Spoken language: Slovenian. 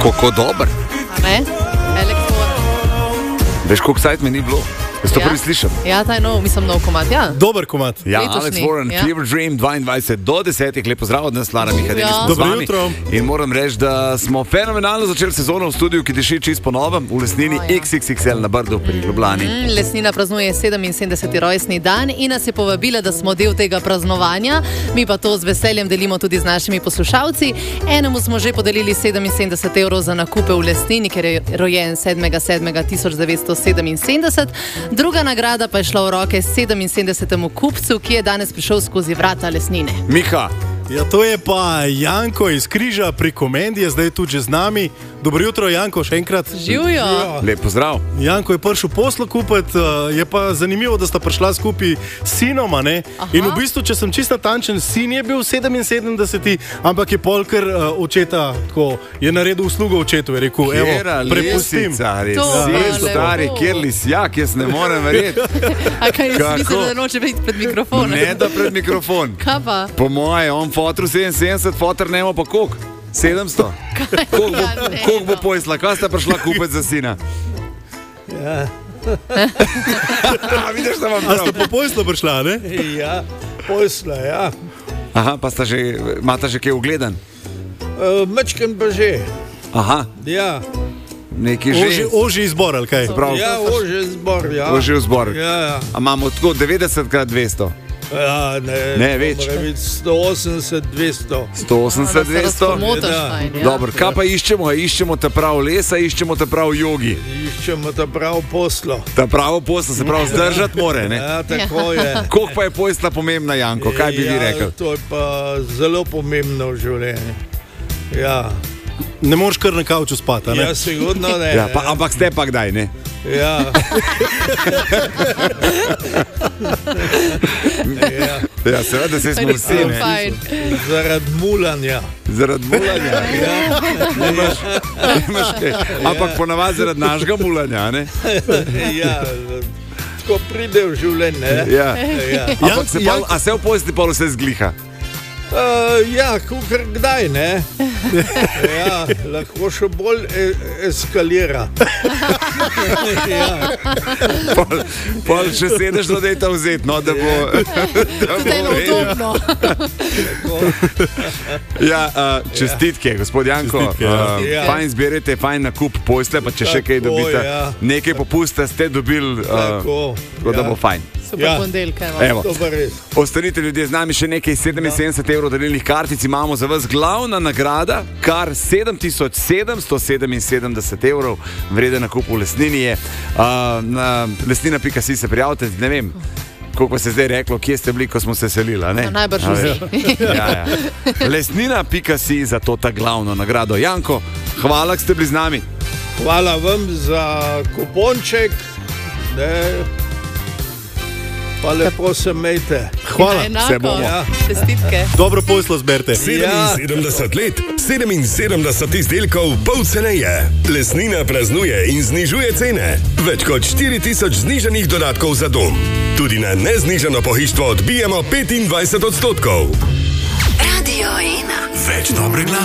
Kako dober. Ne? Elektrona. Veš, koliko sajt me ni bilo? Jaz to prvi slišam. Ja, ta je nov, mislim, nov komad, ja. Dober komad. Ja, Letošnji, Alex Warren, ja. Fever Dream, 22 do 10. Lep pozdrav od nas, Lara Mihajlović, smo z Dobro vami. jutro. In moram reči, da smo fenomenalno začeli sezono v studiu, ki diši čist po novem, v Lesnini XXXL na Brdu pri Ljubljani. Lesnina praznuje 77. rojstni dan in nas je povabila, da smo del tega praznovanja. Mi pa to z veseljem delimo tudi z našimi poslušalci. Enemu smo že podelili 77 evrov za nakupe v Lesnini, ker je rojen 7.7.1977. Druga nagrada pa je šla v roke 77. kupcu, ki je danes prišel skozi vrata Lesnine. Miha, Ja, to je pa Janko iz Križa pri Komendiji, zdaj tudi že z nami. Dobro jutro, Janko, še enkrat. Živijo! lep pozdrav. Janko je prišel poslo kupiti, je pa zanimivo, da sta prišla skupaj s sinom, a ne? In v bistvu, če sem čisto natančen, sin je bil 77, ampak je polkar očeta, tako, je naredil uslugo očetu, je rekel, evo, prepustim. Lesica, res To si, je res stari, lepo. kjer lisjak, jaz ne morem verjeti. A kaj jaz Kako? mislim, da noče biti pred mikrofonom? Ne da pred mikrofon. Kaj pa? Po moje, on fotru 77, fotr nemo pa koliko? 700? Koliko bo pojsla? Kaj sta prišla kupiti za sina? Ja, Vidiš, da vam A ste prav. po poslu prišla, ne? ja, posla, ja. Aha, pa sta že, imata že kaj ugledan? Mečken pa že. Aha, Ja, neki že. Ožji izbor, ali kaj? Prav. ja, ože zbor, ja. Ožji zbor. Ja, A imamo tako 90x200? ja, Ne, več. Mora biti 180, 200. 180, 200? Motaš Ja. fajn, ja. Dobro, kaj pa iščemo? A iščemo ta prav lesa, iščemo ta prav jogi. Iščemo ta prav poslo. Ta pravo posla se prav zdržati more, ne? Ja, tako je. Koliko pa je pojsla pomembna, Janko? Kaj bi vi rekli? To je pa zelo pomembno v življenju. Ja, Ne moreš kar na kavču spati, a ne? ja sigurno ne. Ja, pa, ampak ste pa kdaj, ne? Ja. Ja, Ja, seveda se smo vsi, Res ne? fajn. zaradi mulanja. Zaradi mulanja. Imaš kaj. Ampak ponavadi zaradi našega mulanja, ne? Ja, tako pride v življenje. Ne? Ja. Ja. Ampak se pa, a se v posli pa vse zgliha? Ja, kukar kdaj, ne? Ja, lahko še bolj eskalira. Ja, Pol še sedeš, da je ta vzet, no, da bo... Zdaj je udobno. Ja, čestitke, gospod Janko. Čestitke, ja. Fajn zbirate, fajn nakup posle, pa če še kaj Tako, dobite, ja. nekaj popusta ste dobili, tako. tako da bo fajn. Super Ja. ponedeljka. Evo. To pa res. Ostanite ljudje z nami, še nekaj 77 evrov darilnih kartic imamo za vas. Glavna nagrada, kar 7777 evrov vreden nakup v Lesnini je. Na lesnina.si se prijavite, ne vem, koliko se je zdaj reklo, kje ste bili, ko smo se selili, a ne? No, najbrž A vsi. veš? Ja, ja. Lesnina.si za to ta glavno nagrado. Janko, hvala, da ste bili z nami. Hvala vam za kuponček. Ne. Pa lepo se mejte. Hvala. Enako. se bomo. Ja. Čestitke. Dobro poslo zberte. 77 let, 77 izdelkov, pol ceneje. Lesnina praznuje in znižuje cene. Več kot 4000 znižanih dodatkov za dom. Tudi na neznižano pohištvo odbijamo 25%. Radio 1. Več dobre glasbe.